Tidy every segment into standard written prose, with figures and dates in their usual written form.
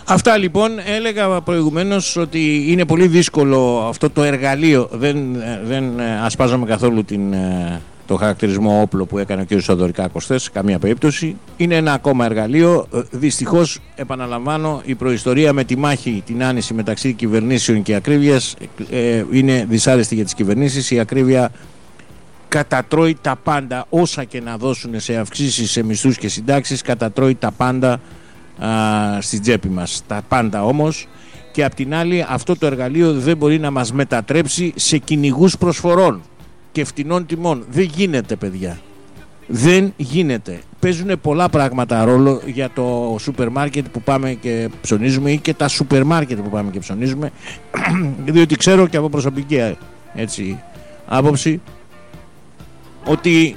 Αυτά λοιπόν. Έλεγα προηγουμένως ότι είναι πολύ δύσκολο αυτό το εργαλείο. Δεν ασπάζομαι καθόλου το χαρακτηρισμό όπλο που έκανε ο κ. Σοδωρικάκος σε καμία περίπτωση. Είναι ένα ακόμα εργαλείο. Δυστυχώς, επαναλαμβάνω, η προϊστορία με τη μάχη, την άνηση μεταξύ κυβερνήσεων και ακρίβειας είναι δυσάρεστη για τις κυβερνήσεις. Η ακρίβεια κατατρώει τα πάντα, όσα και να δώσουν σε αυξήσεις, σε μισθούς και συντάξεις, κατατρώει τα πάντα στην τσέπη μας. Τα πάντα όμως. Και απ' την άλλη, αυτό το εργαλείο δεν μπορεί να μας μετατρέψει σε κυνηγούς προσφορών και φτηνών τιμών. Δεν γίνεται, παιδιά. Δεν γίνεται. Παίζουν πολλά πράγματα ρόλο για το σούπερ μάρκετ που πάμε και ψωνίζουμε ή και τα σούπερ μάρκετ που πάμε και ψωνίζουμε, διότι ξέρω και από προσωπική άποψη ότι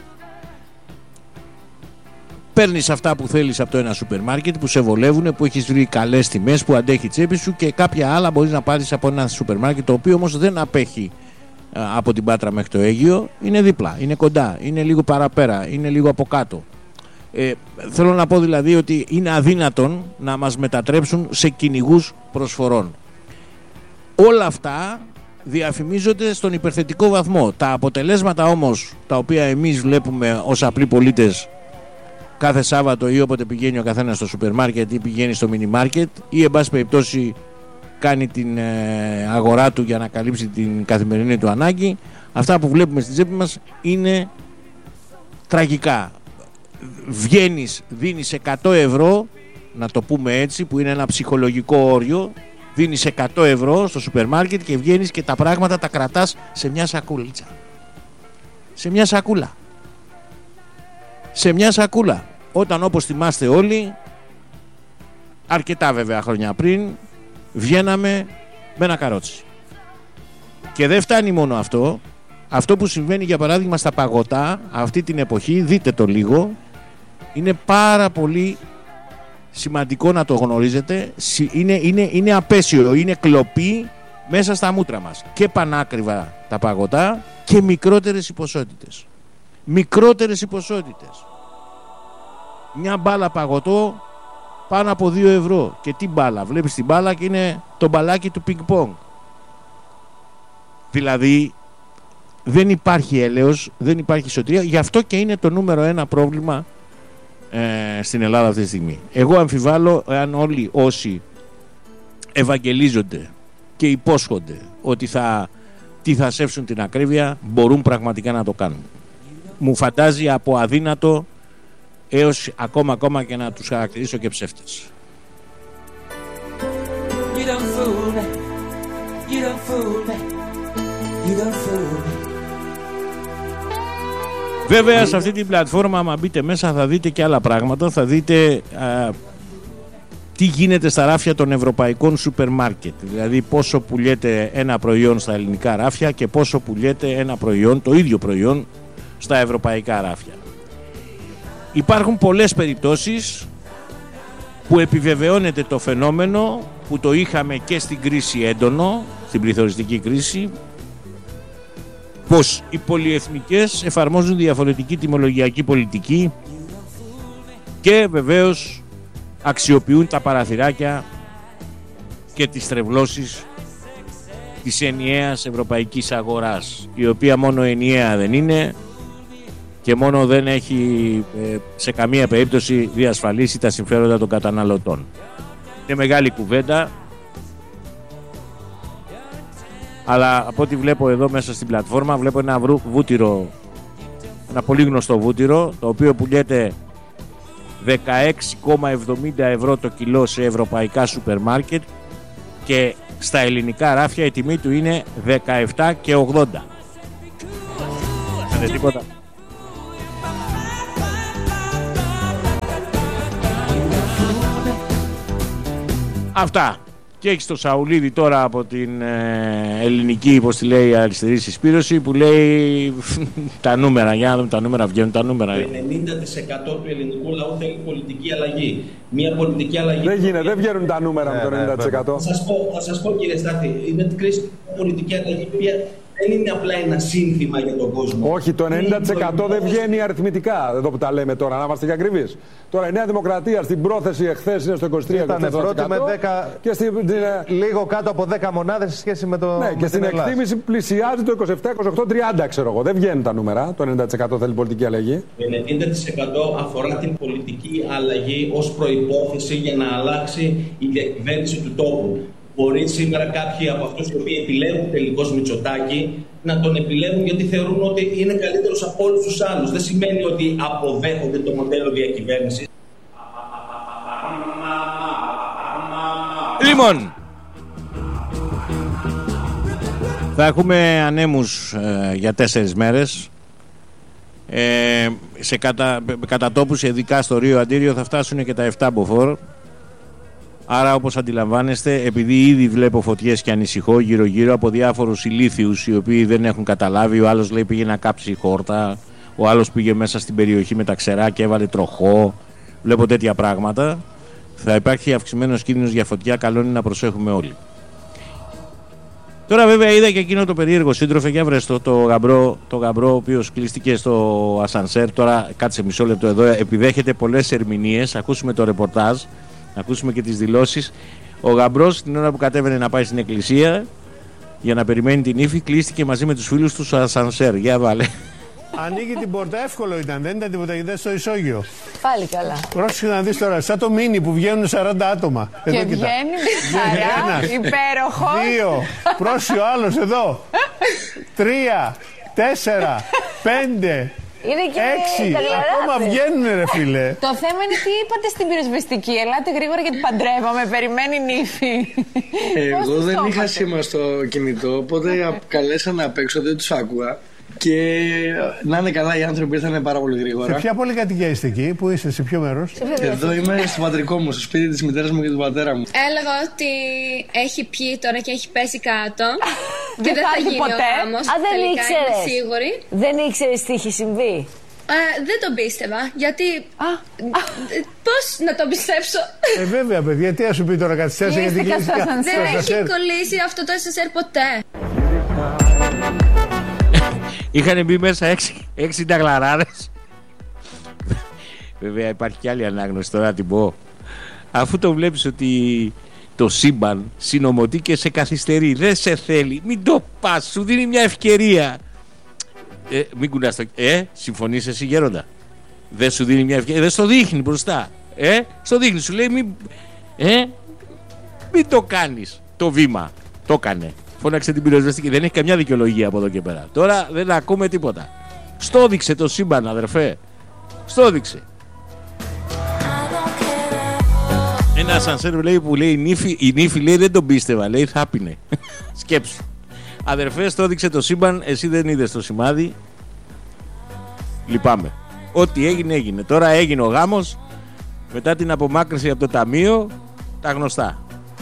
παίρνεις αυτά που θέλεις από το ένα σούπερ μάρκετ που σε βολεύουν, που έχεις βρει καλές τιμές, που αντέχει η τσέπη σου, και κάποια άλλα μπορείς να πάρεις από ένα σούπερ μάρκετ το οποίο όμως δεν απέχει από την Πάτρα μέχρι το Αίγυο, είναι δίπλα, είναι κοντά, είναι λίγο παραπέρα, είναι λίγο από κάτω. Θέλω να πω δηλαδή ότι είναι αδύνατον να μας μετατρέψουν σε κυνηγούς προσφορών. Όλα αυτά διαφημίζονται στον υπερθετικό βαθμό. Τα αποτελέσματα όμως τα οποία εμείς βλέπουμε ως απλοί πολίτες κάθε Σάββατο ή όποτε πηγαίνει ο καθένας στο σούπερ μάρκετ ή πηγαίνει στο μίνι μάρκετ ή εν πάση περιπτώσει κάνει την αγορά του για να καλύψει την καθημερινή του ανάγκη, αυτά που βλέπουμε στην τσέπη μας είναι τραγικά. Βγαίνεις, δίνεις 100 ευρώ, να το πούμε έτσι, που είναι ένα ψυχολογικό όριο, δίνεις 100 ευρώ στο σούπερ μάρκετ και βγαίνεις και τα πράγματα τα κρατάς σε μια σακούλιτσα. Σε μια σακούλα. Σε μια σακούλα. Όταν, όπως θυμάστε όλοι, αρκετά βέβαια χρόνια πριν, βγαίναμε με ένα καρότσι. Και δεν φτάνει μόνο αυτό. Αυτό που συμβαίνει για παράδειγμα στα παγωτά αυτή την εποχή, δείτε το λίγο, είναι πάρα πολύ σημαντικό να το γνωρίζετε. Είναι απέσιο, είναι κλοπή μέσα στα μούτρα μας. Και πανάκριβα τα παγωτά και μικρότερες οι ποσότητες. Μικρότερες οι ποσότητες. Μια μπάλα παγωτό πάνω από 2 ευρώ. Και τι μπάλα? Βλέπεις την μπάλα και είναι το μπαλάκι του πινκ πονγκ. Δηλαδή δεν υπάρχει έλεος, δεν υπάρχει σωτηρία. Γι' αυτό και είναι το νούμερο 1 πρόβλημα στην Ελλάδα αυτή τη στιγμή. Εγώ αμφιβάλλω εάν όλοι όσοι ευαγγελίζονται και υπόσχονται ότι θα σέψουν την ακρίβεια μπορούν πραγματικά να το κάνουν. Μου φαντάζει από αδύνατο έως ακόμα και να τους χαρακτηρίσω και ψεύτες. Βέβαια σε αυτή την πλατφόρμα, άμα μπείτε μέσα, θα δείτε και άλλα πράγματα. Θα δείτε τι γίνεται στα ράφια των ευρωπαϊκών σούπερ μάρκετ. Δηλαδή πόσο πουλιέται ένα προϊόν στα ελληνικά ράφια και πόσο πουλιέται ένα προϊόν, το ίδιο προϊόν, στα ευρωπαϊκά ράφια. Υπάρχουν πολλές περιπτώσεις που επιβεβαιώνεται το φαινόμενο που το είχαμε και στην κρίση έντονο, στην πληθωριστική κρίση, πως οι πολυεθνικές εφαρμόζουν διαφορετική τιμολογιακή πολιτική και βεβαίως αξιοποιούν τα παραθυράκια και τις τρευλώσεις της ενιαίας ευρωπαϊκής αγοράς, η οποία μόνο ενιαία δεν είναι και μόνο δεν έχει σε καμία περίπτωση διασφαλίσει τα συμφέροντα των καταναλωτών. Είναι μεγάλη κουβέντα, αλλά από ό,τι βλέπω εδώ μέσα στην πλατφόρμα, βλέπω ένα βούτυρο, ένα πολύ γνωστό βούτυρο, το οποίο πουλιέται 16,70 ευρώ το κιλό σε ευρωπαϊκά σούπερ μάρκετ και στα ελληνικά ράφια η τιμή του είναι 17,80. Δεν τίποτα. Αυτά. Και έχεις το Σαουλίδη τώρα από την ελληνική, πώς τη λέει, αριστερή συσπήρωση, που λέει τα νούμερα, για να δούμε τα νούμερα, βγαίνουν τα νούμερα. Το 90% του ελληνικού λαού θέλει πολιτική αλλαγή. Μια πολιτική αλλαγή. Δεν γίνεται, δεν βγαίνουν τα νούμερα με το 90%. Θα σας πω κύριε Στάθη, είναι κρίση πολιτική αλλαγή. δεν είναι απλά ένα σύνθημα για τον κόσμο. Όχι, το 90% δεν βγαίνει αριθμητικά, εδώ που τα λέμε τώρα, να είμαστε και ακριβείς. Τώρα η Νέα Δημοκρατία στην πρόθεση εχθές είναι στο 23%. Ήταν πρώτη με 10, και λίγο κάτω από 10 μονάδες σε σχέση με το. Ναι, και στην εκτίμηση πλησιάζει το 27-28-30, ξέρω εγώ. Δεν βγαίνουν τα νούμερα. Το 90% θέλει πολιτική αλλαγή. Το 90% αφορά την πολιτική αλλαγή ως προϋπόθεση για να αλλάξει η διακυβέρνηση του τόπου. Μπορεί σήμερα κάποιοι από αυτούς οι οποίοι επιλέγουν τελικώς Μητσοτάκη να τον επιλέγουν γιατί θεωρούν ότι είναι καλύτερος από όλους τους άλλους. Δεν σημαίνει ότι αποδέχονται το μοντέλο διακυβέρνησης. Λοιπόν, θα έχουμε ανέμους για 4 μέρες. Σε κατατόπους, ειδικά στο Ρίο Αντίριο, θα φτάσουν και τα 7 μποφόρ. Άρα, όπως αντιλαμβάνεστε, επειδή ήδη βλέπω φωτιές και ανησυχώ γύρω-γύρω από διάφορους ηλίθιους οι οποίοι δεν έχουν καταλάβει, ο άλλος λέει πήγε να κάψει χόρτα, ο άλλος πήγε μέσα στην περιοχή με τα ξερά και έβαλε τροχό. Βλέπω τέτοια πράγματα. Θα υπάρχει αυξημένος κίνδυνος για φωτιά, καλό είναι να προσέχουμε όλοι. Τώρα βέβαια είδα και εκείνο το περίεργο σύντροφε, για βρες το γαμπρό ο οποίος κλείστηκε στο ασανσέρ. Τώρα κάτσε μισό λεπτό εδώ, επιδέχεται πολλές ερμηνείες, ακούσουμε το ρεπορτάζ, ακούσουμε και τις δηλώσεις. Ο γαμπρός την ώρα που κατέβαινε να πάει στην εκκλησία για να περιμένει την ύφη, κλείστηκε μαζί με τους φίλους του στο ασανσέρ. Για βάλε. Ανοίγει την πόρτα, εύκολο ήταν, δεν ήταν τίποτα, γιατί στο ισόγειο. Πάλι καλά. Πρόσεχε να δεις τώρα, σαν το μίνι που βγαίνουν 40 άτομα. Και εδώ, βγαίνει με χαρά, υπέροχος. 2, πρόσεχε ο άλλος εδώ. 3, 4, 5. Είναι και 6, ακόμα βγαίνουνε ρε φίλε. Το θέμα είναι τι είπατε στην πυροσβεστική. Ελάτε γρήγορα γιατί παντρεύαμε, περιμένει νύφη. Εγώ δεν είχα σήμα στο κινητό, οπότε καλέσανε απ' έξω, δεν τους άκουγα. Και να είναι καλά, οι άνθρωποι ήρθαν πάρα πολύ γρήγορα. Σε ποια πολυκατοικία είστε εκεί, που είστε, σε ποιο μέρος? Εδώ είμαι στο πατρικό μου, στο σπίτι της μητέρας μου και του πατέρα μου. Έλεγα ότι έχει πιει τώρα και έχει πέσει κάτω. Και δεν θα γίνει ποτέ. ο γάμος. Δεν ήξερες. Σίγουρη. Δεν ήξερες τι είχε συμβεί. Δεν τον πίστευα, γιατί. Πώς να τον πιστέψω? Βέβαια, παιδιά, τι να σου πει τώρα, καθυστέρησε γιατί κλείστηκα. Δεν έχει κολλήσει αυτό το SSR ποτέ. Είχαν μπει μέσα 6 ταγλαράδες. Βέβαια υπάρχει και άλλη ανάγνωση, τώρα να την πω. Αφού το βλέπεις ότι το σύμπαν συνομωτεί και σε καθυστερεί, δεν σε θέλει, μην το πας, σου δίνει μια ευκαιρία. Μην κουνάς το... συμφωνείς εσύ γέροντα? Δεν σου δίνει μια ευκαιρία, δεν στο δείχνει μπροστά. Στο δείχνει, σου λέει μην το κάνεις το βήμα. Το έκανε. Φώναξε την πυροσβεστική. Δεν έχει καμιά δικαιολογία από εδώ και πέρα. Τώρα δεν ακούμε τίποτα. Στο δείξε το σύμπαν, αδερφέ. Στο δείξε. Ένα ασανσέρ λέει που λέει η νύφη λέει δεν τον πίστευα. Λέει θα πίνε. Σκέψου. Αδερφέ, στο δείξε το σύμπαν. Εσύ δεν είδες το σημάδι. Λυπάμαι. Ό,τι έγινε έγινε. Τώρα έγινε ο γάμος. Μετά την απομάκρυνση από το ταμείο. Τα γνωστά.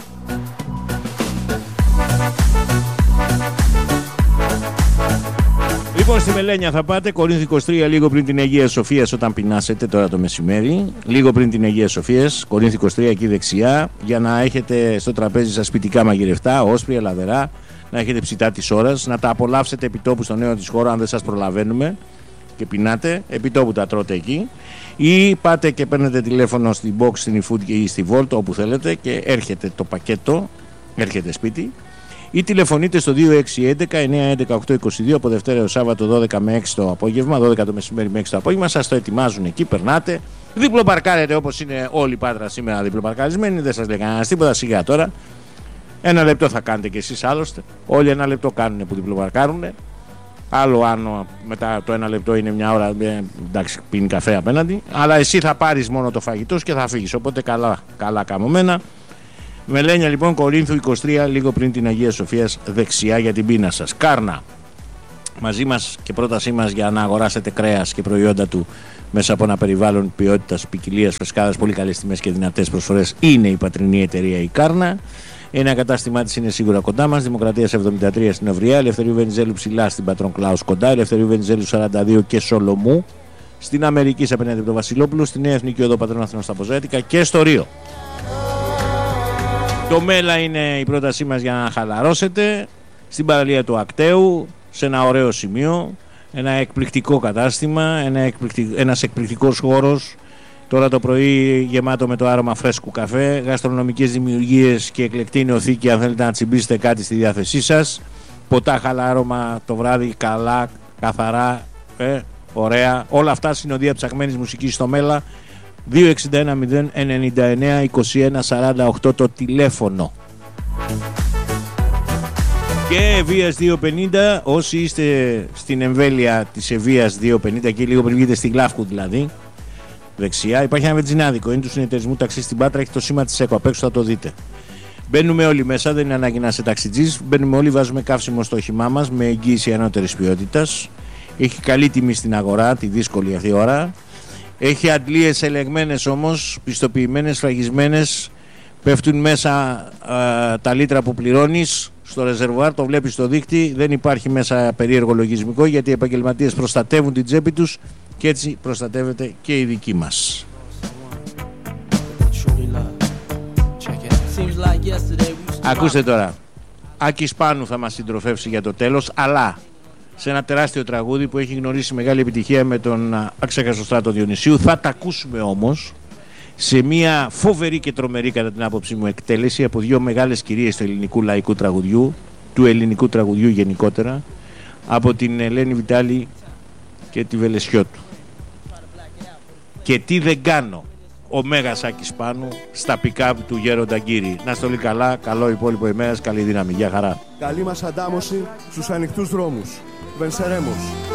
Λοιπόν, στη Μελένια θα πάτε, Κορίνθου 23, λίγο πριν την Αγία Σοφίας όταν πεινάσετε τώρα το μεσημέρι. Λίγο πριν την Αγία Σοφίας, Κορίνθου 23 εκεί δεξιά, για να έχετε στο τραπέζι σας σπιτικά μαγειρευτά, όσπρια, λαδερά, να έχετε ψητά της ώρας, να τα απολαύσετε επιτόπου στο νέο της χώρα αν δεν σας προλαβαίνουμε και πεινάτε, επιτόπου τα τρώτε εκεί. Ή πάτε και παίρνετε τηλέφωνο στην Box, στην eFood ή στη Volt, όπου θέλετε και έρχεται το πακέτο, έρχεται σπίτι. Ή τηλεφωνείτε στο 2611-911-822 από Δευτέρα έως Σάββατο 12 με 6 το απόγευμα, 12 το μεσημέρι με 6 το απόγευμα. Σας το ετοιμάζουν εκεί, περνάτε. Διπλοπαρκάρετε όπως είναι όλη η Πάτρα σήμερα διπλοπαρκαρισμένη, δεν σας λέει κανένας τίποτα, σιγά τώρα. 1 λεπτό θα κάνετε κι εσείς άλλωστε. Όλοι 1 λεπτό κάνουν που διπλοπαρκάρουν. Άλλο αν μετά το 1 λεπτό είναι μια ώρα, εντάξει, πίνει καφέ απέναντι. Αλλά εσύ θα πάρεις μόνο το φαγητό και θα φύγεις. Οπότε καλά καμωμένα. Μελένια λοιπόν, Κορίνθου 23, λίγο πριν την Αγία Σοφίας, δεξιά για την πείνα σας. Κάρνα. Μαζί μας και πρότασή μας για να αγοράσετε κρέας και προϊόντα του μέσα από ένα περιβάλλον ποιότητας, ποικιλίας, φρεσκάδας, πολύ καλές τιμές και δυνατές προσφορές είναι η πατρινή εταιρεία η Κάρνα. Ένα κατάστημά της είναι σίγουρα κοντά μας. Δημοκρατίας 73 στην Ευρεία, Ελευθερίου Βενιζέλου ψηλά στην Πατρών Κλάους κοντά, Ελευθερίου Βενιζέλου 42 και Σολομού. Στην Αμερική απέναντι από το Βασιλόπουλο, στη Νέα Εθνική Οδό Πατρών Αθηνών στα Ποζέτικα και στο Ρίο. Το Μέλα είναι η πρότασή μας για να χαλαρώσετε. Στην παραλία του Ακταίου, σε ένα ωραίο σημείο, ένα εκπληκτικό κατάστημα, ένας εκπληκτικός χώρος. Τώρα το πρωί γεμάτο με το άρωμα φρέσκου καφέ, γαστρονομικές δημιουργίες και εκλεκτή νεοθήκη αν θέλετε να τσιμπήσετε κάτι στη διάθεσή σας. Ποτά χαλάρωμα το βράδυ, καλά, καθαρά, ωραία. Όλα αυτά συνοδεία ψαχμένης μουσικής στο Μέλα. 261-099-2148 το τηλέφωνο. Και Ευβοίας 250, όσοι είστε στην εμβέλεια της Ευβοίας 250 και λίγο πριν βγείτε στη Γλάφκου δηλαδή, δεξιά, υπάρχει ένα βενζινάδικο, είναι του συνεταιρισμού ταξί στην Πάτρα, έχει το σήμα της ΕΚΟ, απ' έξω θα το δείτε. Μπαίνουμε όλοι μέσα, δεν είναι ανάγκη να είσαι ταξιτζής, μπαίνουμε όλοι, βάζουμε καύσιμο στο όχημά μας με εγγύηση ανώτερης ποιότητας. Έχει καλή τιμή στην αγορά, τη δύσκολη αυτή ώρα. Έχει αντλίες ελεγμένες όμως, πιστοποιημένες, φραγισμένες, πέφτουν μέσα τα λίτρα που πληρώνεις στο ρεζερβουάρ, το βλέπεις στο δίκτυ, δεν υπάρχει μέσα περίεργο λογισμικό, γιατί οι επαγγελματίες προστατεύουν την τσέπη τους και έτσι προστατεύεται και η δική μας. Ακούστε τώρα, Άκης Πάνου θα μας συντροφεύσει για το τέλος, αλλά σε ένα τεράστιο τραγούδι που έχει γνωρίσει μεγάλη επιτυχία με τον αξέχαστο Στράτο Διονυσίου. Θα τα ακούσουμε όμως σε μια φοβερή και τρομερή κατά την άποψή μου εκτέλεση από δύο μεγάλες κυρίες του ελληνικού λαϊκού τραγουδιού, του ελληνικού τραγουδιού γενικότερα, από την Ελένη Βιτάλη και τη Βελεσιώτου. Και τι δεν κάνω, ο Μέγας Άκης Πάνου στα pick-up του Γέροντα Γκύρη. Να είστε όλοι καλά, καλό υπόλοιπο ημέρας, καλή δύναμη, γεια χαρά. Καλή μας αντάμωση στους ανοιχτούς δρόμους. Venceremos.